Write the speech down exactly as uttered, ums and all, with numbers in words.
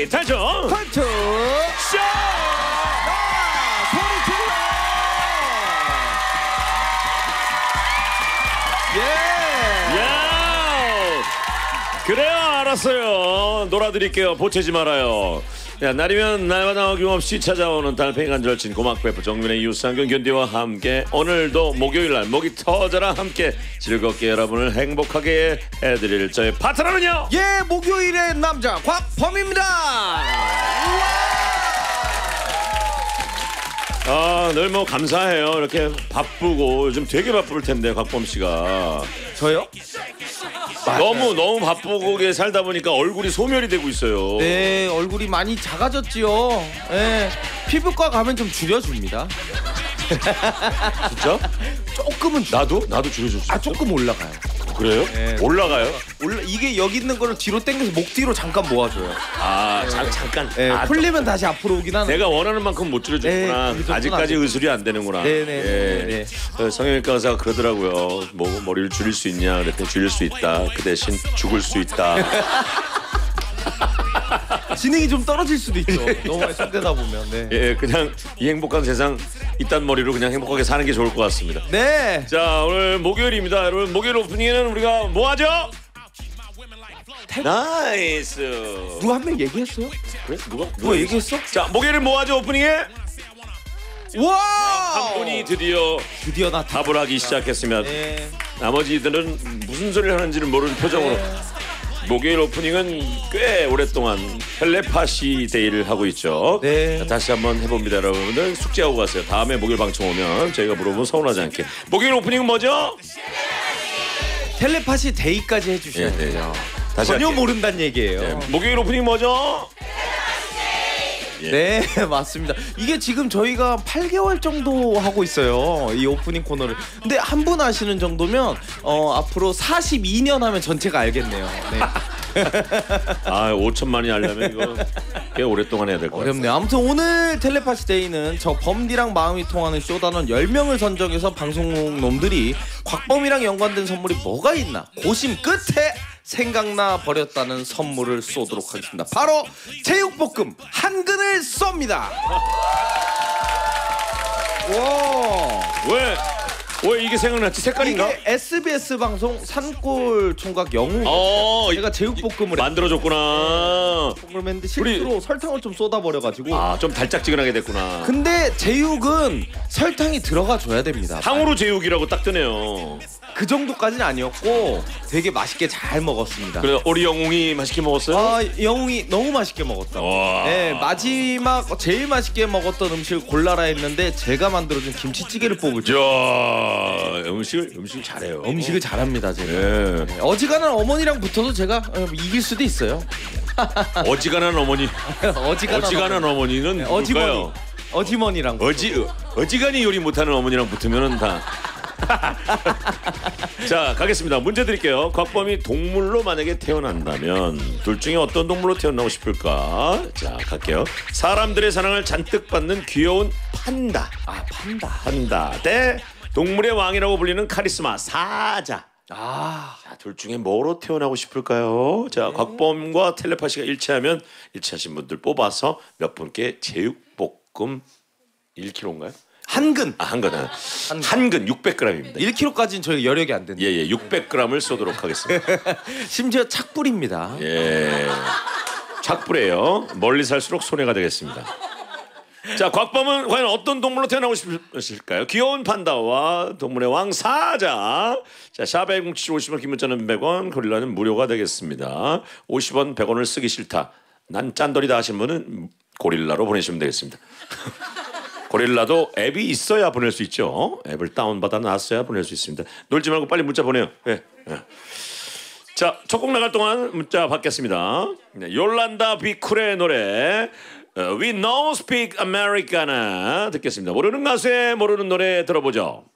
에너지 탈출 탈출 쇼! 소리 질러! 예! 야! 그래요, 알았어요. 놀아드릴게요. 보채지 말아요. 야, 날이면 날마다 어김없이 찾아오는 달팽이 간절친 고막 베프 정민의 유산균 견디와 함께 오늘도 목요일날 목이 터져라 함께 즐겁게 여러분을 행복하게 해드릴 저의 파트너는요. 예, 목요일의 남자 곽범입니다. 아, 늘 뭐 감사해요. 이렇게 바쁘고 요즘 되게 바쁠 텐데 곽범 씨가. 저요? 너무 너무 바쁘게 살다 보니까 얼굴이 소멸이 되고 있어요. 네, 얼굴이 많이 작아졌지요. 예, 피부과 가면 좀 줄여줍니다. 진짜? 조금은 줄... 나도 나도 줄여줬어. 아, 조금 올라가요. 그래요? 네. 올라가요? 올라 이게 여기 있는 거를 뒤로 당겨서 목 뒤로 잠깐 모아줘요. 아, 자, 잠깐. 예, 아, 풀리면 다시 앞으로 오긴 하는데. 내가 원하는 만큼 못 줄여줬구나. 네, 아직까지 의술이 안 되는구나. 네네. 예. 네. 그 성형외과 의사가 그러더라고요. 뭐 머리를 줄일 수 있냐? 그랬더니 줄일 수 있다. 그 대신 죽을 수 있다. 지능이 좀 떨어질 수도 있죠. 너무 많이 손대다 보면. 네. 예, 그냥 이 행복한 세상 이딴 머리로 그냥 행복하게 사는 게 좋을 것 같습니다. 네. 자, 오늘 목요일입니다. 여러분, 목요일 오프닝에는 우리가 뭐 하죠? 나이스. 누가 한 명 얘기했어요? 그래? 누가? 누가 얘기했어? 자, 목요일은 뭐 하죠? 오프닝에? 와! 한 분이 드디어 드디어 나 답을 하기 시작했으면 네. 나머지들은 무슨 소리를 하는지를 모르는 표정으로 네. 목요일 오프닝은 꽤 오랫동안 텔레파시 데이를 하고 있죠. 네. 자, 다시 한번 해봅니다. 여러분들 숙제하고 가세요. 다음에 목요일 방송 오면 저희가 물어보면 서운하지 않게. 목요일 오프닝은 뭐죠? 텔레파시 데이까지 해주셔야 예, 네. 돼요. 다시 전혀 할게요. 모른다는 얘기예요. 네. 목요일 오프닝 뭐죠? 예. 네, 맞습니다. 이게 지금 저희가 팔 개월 정도 하고 있어요. 이 오프닝 코너를. 근데 한 분 아시는 정도면 어, 앞으로 사십이 년 하면 전체가 알겠네요. 네. 아, 오천만이 하려면 이거 꽤 오랫동안 해야 될 것 같아요. 어렵네요. 아무튼 오늘 텔레파시 데이는 저 범디랑 마음이 통하는 쇼단원 열 명을 선정해서 방송국 놈들이 곽범이랑 연관된 선물이 뭐가 있나 고심 끝에 생각나 버렸다는 선물을 쏘도록 하겠습니다. 바로 제육볶음 한 근을 쏩니다. 와, 왜? 왜 이게 생각났지? 색깔인가? 이게 에스비에스 방송 산골 총각 영웅. 어, 제가 제육볶음을 만들어줬구나. 볶음을 했는데 실수로 설탕을 좀 쏟아버려가지고. 아, 좀 달짝지근하게 됐구나. 근데 제육은 설탕이 들어가 줘야 됩니다. 탕후루 제육이라고 딱 뜨네요. 그 정도까지는 아니었고 되게 맛있게 잘 먹었습니다. 그래, 우리 영웅이 맛있게 먹었어요? 아, 영웅이 너무 맛있게 먹었다. 와. 네, 마지막 제일 맛있게 먹었던 음식을 골라라 했는데 제가 만들어준 김치찌개를 뽑을 줄. 야, 음식을 음식 잘해요. 음식을 잘합니다, 제가. 예. 네, 어지간한 어머니랑 붙어도 제가 어, 이길 수도 있어요. 어지간한 어머니. 어지간한, 어지간한 어머니는 네, 어지머니. 누굴까요? 어지머니랑. 어지 어지간히 요리 못하는 어머니랑 붙으면은 다. 자, 가겠습니다. 문제 드릴게요. 곽범이 동물로 만약에 태어난다면 둘 중에 어떤 동물로 태어나고 싶을까? 자, 갈게요. 사람들의 사랑을 잔뜩 받는 귀여운 판다. 아, 판다. 판다 대 동물의 왕이라고 불리는 카리스마 사자. 아, 자, 둘 중에 뭐로 태어나고 싶을까요? 자, 네. 곽범과 텔레파시가 일치하면 일치하신 분들 뽑아서 몇 분께 제육볶음 일 킬로그램인가요? 한 근. 아, 한 근은 근. 한 근 육백 그램입니다. 일 킬로그램까지는 저희가 여력이 안 된다. 예, 예, 육백 그램을 쏘도록 하겠습니다. 심지어 착불입니다. 예, 착불해요. 멀리 살수록 손해가 되겠습니다. 자, 곽범은 과연 어떤 동물로 태어나고 싶으실까요? 귀여운 판다와 동물의 왕 사자. 자, 샵 일공칠 오십 원, 긴 문자는 백 원, 고릴라는 무료가 되겠습니다. 오십 원, 백 원을 쓰기 싫다. 난 짠돌이다 하신 분은 고릴라로 보내시면 되겠습니다. 고릴라도 앱이 있어야 보낼 수 있죠. 앱을 다운받아 놨어야 보낼 수 있습니다. 놀지 말고 빨리 문자 보내요. 네. 네. 자, 첫 곡 나갈 동안 문자 받겠습니다. 네, 요란다 비쿨의 노래 We No Speak Americana 듣겠습니다. 모르는 가수의 모르는 노래 들어보죠.